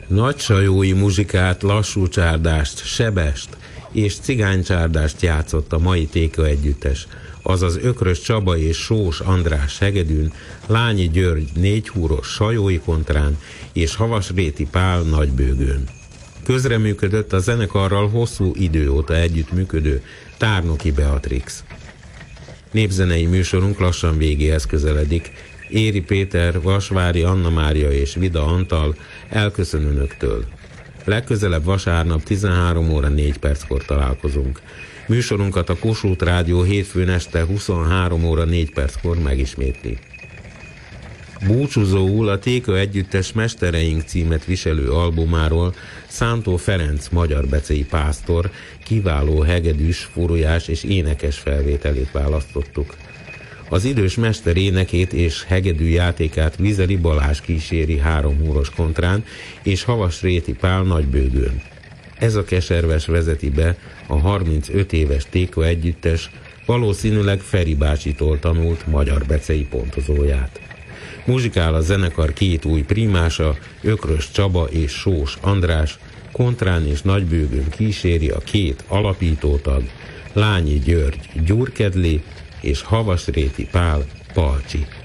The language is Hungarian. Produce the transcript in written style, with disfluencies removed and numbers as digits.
Nagysajói muzsikát, lassú csárdást, sebest és cigánycsárdást játszott a mai Téka együttes, azaz Ökrös Csaba és Sós András hegedűn, Lányi György négyhúros sajói kontrán és Havasréti Pál nagybőgőn. Közreműködött a zenekarral hosszú idő óta együttműködő Tárnoki Beatrix. Népzenei műsorunk lassan végéhez közeledik. Éri Péter, Vasvári Anna Mária és Vida Antal elköszön önöktől. Legközelebb vasárnap 13 óra 4 perckor találkozunk. Műsorunkat a Kossuth Rádió hétfőn este 23 óra 4 perckor megismétli. Búcsúzóul a Téka együttes Mestereink címet viselő albumáról Szántó Ferenc magyarbecei pásztor kiváló hegedűs, furujás és énekes felvételét választottuk. Az idős mester énekét és hegedű játékát Vizeli Balázs kíséri 3 húros kontrán és Havasréti Pál nagybőgőn. Ez a keserves vezeti be a 35 éves Téka együttes, valószínűleg Feri bácsitól tanult magyarbecei pontozóját. Muzsikál a zenekar 2 új primása, Ökrös Csaba és Sós András, kontrán és nagybőgőn kíséri a 2 alapítótag, Lányi György Gyurkedli és Havasréti Pál Palcsi.